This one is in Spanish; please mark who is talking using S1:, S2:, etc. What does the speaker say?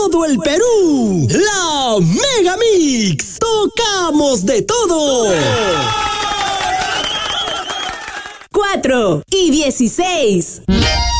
S1: todo el Perú. La Mega Mix. Tocamos de todo.
S2: 4 y 16.